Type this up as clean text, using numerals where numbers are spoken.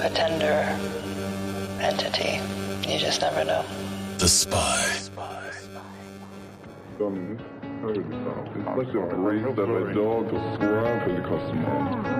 a tender entity. You just never know. The Spy. It's like a breeze that a dog will swerve when it comes to mom.